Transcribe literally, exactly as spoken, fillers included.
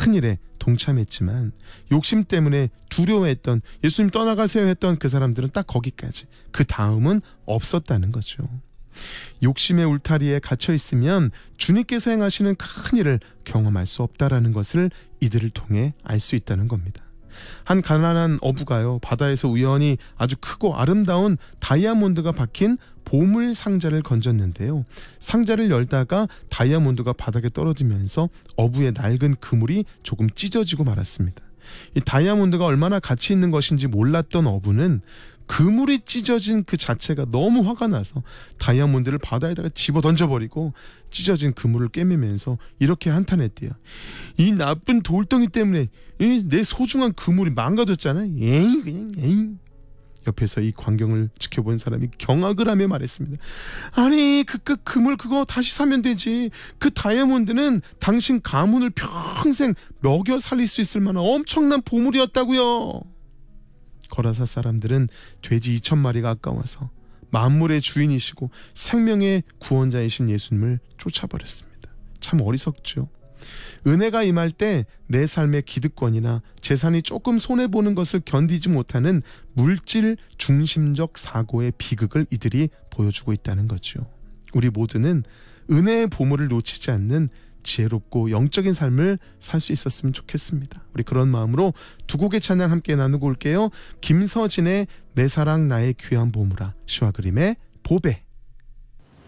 큰 일에 동참했지만 욕심 때문에 두려워했던, 예수님 떠나가세요 했던 그 사람들은 딱 거기까지, 그 다음은 없었다는 거죠. 욕심의 울타리에 갇혀 있으면 주님께서 행하시는 큰 일을 경험할 수 없다라는 것을 이들을 통해 알 수 있다는 겁니다. 한 가난한 어부가요, 바다에서 우연히 아주 크고 아름다운 다이아몬드가 박힌 보물 상자를 건졌는데요, 상자를 열다가 다이아몬드가 바닥에 떨어지면서 어부의 낡은 그물이 조금 찢어지고 말았습니다. 이 다이아몬드가 얼마나 가치 있는 것인지 몰랐던 어부는 그물이 찢어진 그 자체가 너무 화가 나서 다이아몬드를 바다에다가 집어 던져버리고 찢어진 그물을 꿰매면서 이렇게 한탄했대요. 이 나쁜 돌덩이 때문에 내 소중한 그물이 망가졌잖아. 에이 그냥 에이. 옆에서 이 광경을 지켜본 사람이 경악을 하며 말했습니다. 아니 그, 그 그물 그거 다시 사면 되지. 그 다이아몬드는 당신 가문을 평생 먹여 살릴 수 있을 만한 엄청난 보물이었다고요. 거라사 사람들은 돼지 이천 마리가 아까워서 만물의 주인이시고 생명의 구원자이신 예수님을 쫓아버렸습니다. 참 어리석죠. 은혜가 임할 때 내 삶의 기득권이나 재산이 조금 손해보는 것을 견디지 못하는 물질 중심적 사고의 비극을 이들이 보여주고 있다는 거죠. 우리 모두는 은혜의 보물을 놓치지 않는 지혜롭고 영적인 삶을 살 수 있었으면 좋겠습니다. 우리 그런 마음으로 두 곡의 찬양 함께 나누고 올게요. 김서진의 내 사랑 나의 귀한 보물아, 시와 그림의 보배.